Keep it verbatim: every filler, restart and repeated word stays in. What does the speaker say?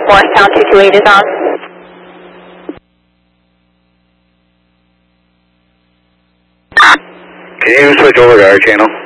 four, sound two two eight is on. Can you switch over to our channel?